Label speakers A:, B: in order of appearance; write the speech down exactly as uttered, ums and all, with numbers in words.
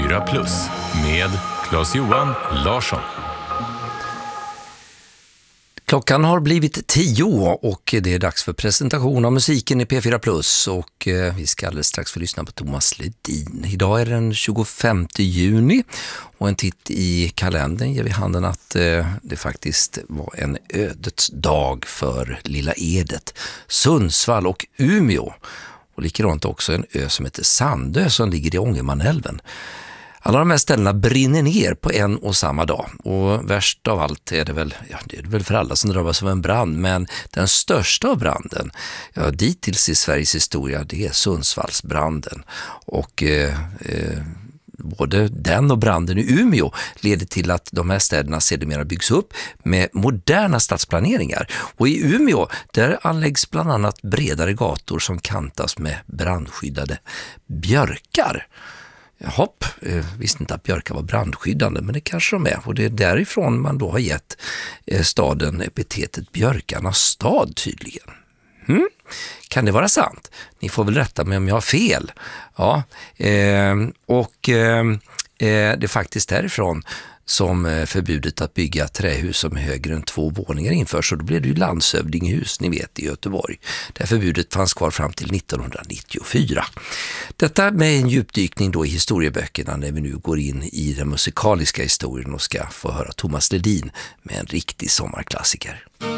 A: fyra plus med Claes-Johan Larsson.
B: Klockan har blivit tio och det är dags för presentation av musiken i P fyra plus och vi ska alldeles strax få lyssna på Thomas Ledin. Idag är det den tjugofemte juni och en titt i kalendern ger vi handen att det faktiskt var en ödets dag för Lilla Edet, Sundsvall och Umeå. Och likadant också en ö som heter Sandö som ligger i Ångermanälven. Alla de här ställena brinner ner på en och samma dag. Och värst av allt är det väl, ja, det är det väl för alla som drabbas av en brand. Men den största av branden, ja, dittills i Sveriges historia, det är Sundsvallsbranden. Och eh, eh, både den och branden i Umeå leder till att de här städerna sedermera byggs upp med moderna stadsplaneringar. Och i Umeå där anläggs bland annat bredare gator som kantas med brandskyddade björkar. Hopp, eh, visste inte att björkar var brandskyddande, men det kanske de är. Och det är därifrån man då har gett eh, staden epitetet Björkarnas stad tydligen. Hmm? Kan det vara sant? Ni får väl rätta mig om jag har fel. Ja, eh, och eh, det är faktiskt därifrån som förbudet att bygga trähus som är högre än två våningar införs. Och då blev det ju landshövdingehus, ni vet, i Göteborg. Det här förbudet fanns kvar fram till nittonhundranittiofyra. Detta med en djupdykning då i historieböckerna när vi nu går in i den musikaliska historien och ska få höra Thomas Ledin med en riktig sommarklassiker.